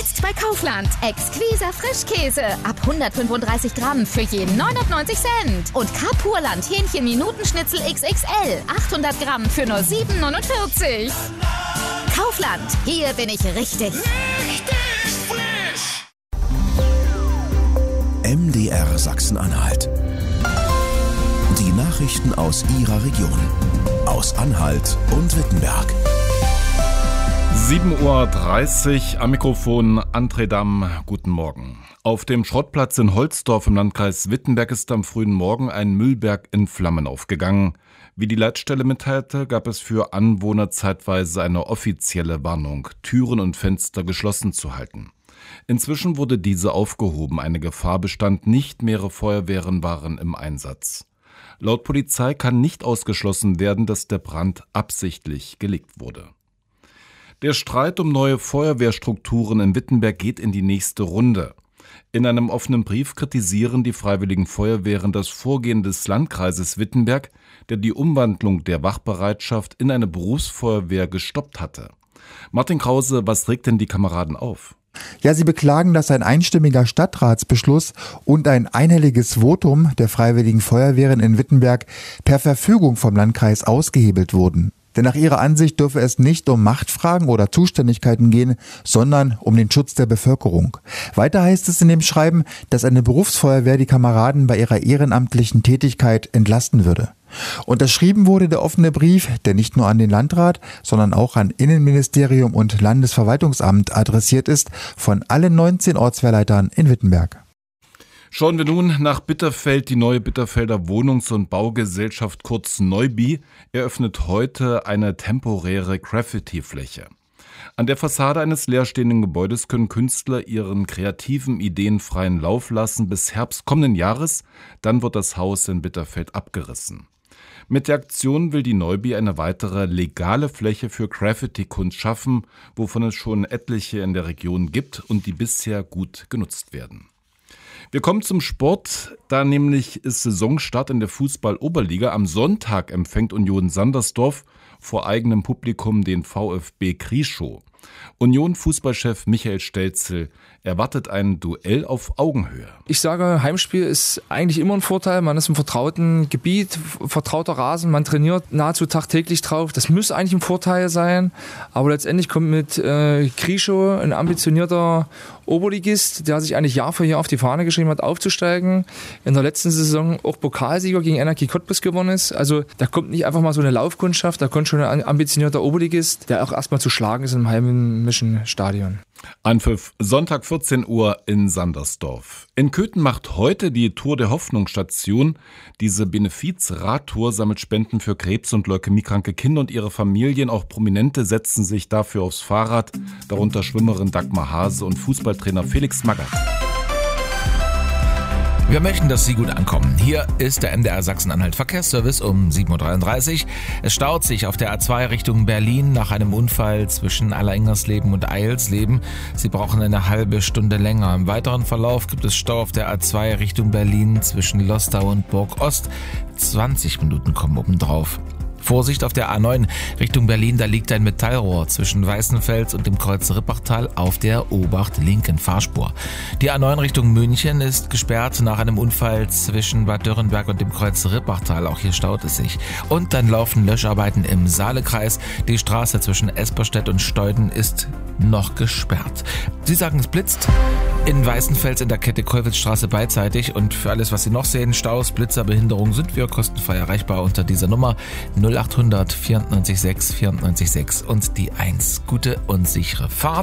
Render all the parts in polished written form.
Jetzt bei Kaufland. Exquiser Frischkäse. Ab 135 Gramm für je 99 Cent. Und Carpurland Hähnchen-Minutenschnitzel XXL. 800 Gramm für nur 7,49. Kaufland. Hier bin ich richtig. Richtig frisch. MDR Sachsen-Anhalt. Die Nachrichten aus Ihrer Region. Aus Anhalt und Wittenberg. 7:30 Uhr am Mikrofon André Damm. Guten Morgen. Auf dem Schrottplatz in Holzdorf im Landkreis Wittenberg ist am frühen Morgen ein Müllberg in Flammen aufgegangen. Wie die Leitstelle mitteilte, gab es für Anwohner zeitweise eine offizielle Warnung, Türen und Fenster geschlossen zu halten. Inzwischen wurde diese aufgehoben. Eine Gefahr bestand nicht, mehrere Feuerwehren waren im Einsatz. Laut Polizei kann nicht ausgeschlossen werden, dass der Brand absichtlich gelegt wurde. Der Streit um neue Feuerwehrstrukturen in Wittenberg geht in die nächste Runde. In einem offenen Brief kritisieren die Freiwilligen Feuerwehren das Vorgehen des Landkreises Wittenberg, der die Umwandlung der Wachbereitschaft in eine Berufsfeuerwehr gestoppt hatte. Martin Krause, was regt denn die Kameraden auf? Ja, sie beklagen, dass ein einstimmiger Stadtratsbeschluss und ein einhelliges Votum der Freiwilligen Feuerwehren in Wittenberg per Verfügung vom Landkreis ausgehebelt wurden. Denn nach ihrer Ansicht dürfe es nicht um Machtfragen oder Zuständigkeiten gehen, sondern um den Schutz der Bevölkerung. Weiter heißt es in dem Schreiben, dass eine Berufsfeuerwehr die Kameraden bei ihrer ehrenamtlichen Tätigkeit entlasten würde. Unterschrieben wurde der offene Brief, der nicht nur an den Landrat, sondern auch an Innenministerium und Landesverwaltungsamt adressiert ist, von allen 19 Ortswehrleitern in Wittenberg. Schauen wir nun nach Bitterfeld. Die neue Bitterfelder Wohnungs- und Baugesellschaft, kurz Neubi, eröffnet heute eine temporäre Graffiti-Fläche. An der Fassade eines leerstehenden Gebäudes können Künstler ihren kreativen Ideen freien Lauf lassen bis Herbst kommenden Jahres. Dann wird das Haus in Bitterfeld abgerissen. Mit der Aktion will die Neubi eine weitere legale Fläche für Graffiti-Kunst schaffen, wovon es schon etliche in der Region gibt und die bisher gut genutzt werden. Wir kommen zum Sport, da nämlich ist Saisonstart in der Fußball-Oberliga. Am Sonntag empfängt Union Sandersdorf vor eigenem Publikum den VfB Krieschow. Union-Fußballchef Michael Stelzel erwartet ein Duell auf Augenhöhe. Ich sage, Heimspiel ist eigentlich immer ein Vorteil. Man ist im vertrauten Gebiet, vertrauter Rasen, man trainiert nahezu tagtäglich drauf. Das muss eigentlich ein Vorteil sein. Aber letztendlich kommt mit Krieschow ein ambitionierter Oberligist, der sich eigentlich Jahr für Jahr auf die Fahne geschrieben hat, aufzusteigen. In der letzten Saison auch Pokalsieger gegen Energie Cottbus gewonnen ist. Also da kommt nicht einfach mal so eine Laufkundschaft, da kommt schon ein ambitionierter Oberligist, der auch erstmal zu schlagen ist im heimischen Stadion. Anpfiff Sonntag 14 Uhr in Sandersdorf. In Köthen macht heute die Tour der Hoffnung Station. Diese Benefiz-Radtour sammelt Spenden für Krebs- und leukämiekranke Kinder und ihre Familien. Auch Prominente setzen sich dafür aufs Fahrrad, darunter Schwimmerin Dagmar Hase und Fußballtrainer Felix Magath. Wir möchten, dass Sie gut ankommen. Hier ist der MDR Sachsen-Anhalt Verkehrsservice um 7:33 Uhr. Es staut sich auf der A2 Richtung Berlin nach einem Unfall zwischen Alleringmersleben und Eilsleben. Sie brauchen eine halbe Stunde länger. Im weiteren Verlauf gibt es Stau auf der A2 Richtung Berlin zwischen Lostau und Burg-Ost. 20 Minuten kommen obendrauf. Vorsicht auf der A9 Richtung Berlin, da liegt ein Metallrohr zwischen Weißenfels und dem Kreuz Rippachtal auf der Obacht-linken Fahrspur. Die A9 Richtung München ist gesperrt nach einem Unfall zwischen Bad Dürrenberg und dem Kreuz Rippachtal. Auch hier staut es sich. Und dann laufen Löscharbeiten im Saalekreis. Die Straße zwischen Esperstedt und Steuden ist noch gesperrt. Sie sagen, es blitzt. In Weißenfels in der Kette Kollwitzstraße beidseitig. Und für alles, was Sie noch sehen, Staus, Blitzer, Behinderung, sind wir kostenfrei erreichbar unter dieser Nummer 0800 94 6 94 6 und die 1. Gute und sichere Fahrt.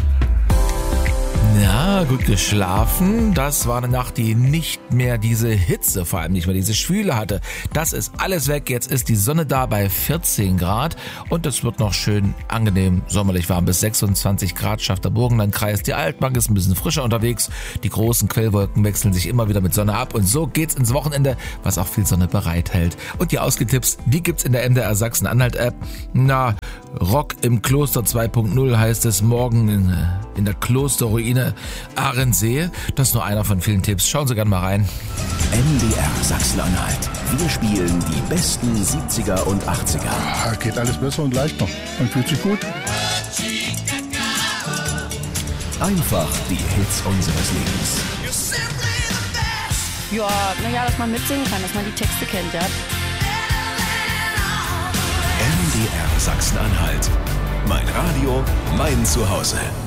Ja, gut geschlafen. Das war eine Nacht, die nicht mehr diese Hitze, vor allem nicht mehr diese Schwüle hatte. Das ist alles weg. Jetzt ist die Sonne da bei 14 Grad und es wird noch schön angenehm sommerlich warm. Bis 26 Grad schafft der Burgenlandkreis. Die Altmark ist ein bisschen frischer unterwegs. Die großen Quellwolken wechseln sich immer wieder mit Sonne ab und so geht's ins Wochenende, was auch viel Sonne bereithält. Und die Ausgetipps, die gibt's in der MDR Sachsen-Anhalt-App. Na, Rock im Kloster 2.0 heißt es morgen in der Klosterruine Ahrensee. Das ist nur einer von vielen Tipps. Schauen Sie gerne mal rein. MDR Sachsen-Anhalt. Wir spielen die besten 70er und 80er. Geht alles besser und leichter. Man fühlt sich gut. Einfach die Hits unseres Lebens. Ja, naja, dass man mitsingen kann, dass man die Texte kennt, ja. MDR Sachsen-Anhalt. Mein Radio, mein Zuhause.